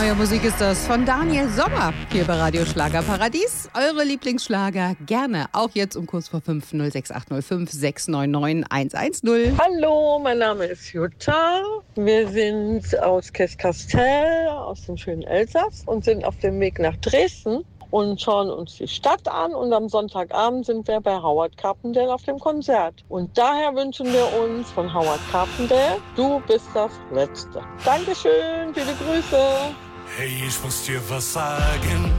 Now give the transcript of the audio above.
Neue Musik ist das von Daniel Sommer hier bei Radio Schlagerparadies. Eure Lieblingsschlager gerne, auch jetzt um kurz vor 5 06805 699 110. Hallo, mein Name ist Jutta. Wir sind aus Keskastel, aus dem schönen Elsass und sind auf dem Weg nach Dresden und schauen uns die Stadt an. Und am Sonntagabend sind wir bei Howard Carpendale auf dem Konzert. Und daher wünschen wir uns von Howard Carpendale, du bist das Letzte. Dankeschön, viele Grüße. Hey, ich muss dir was sagen.